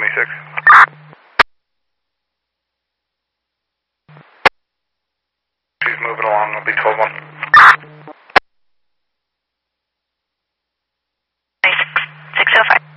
26. She's moving along, it'll be 12-1. 605.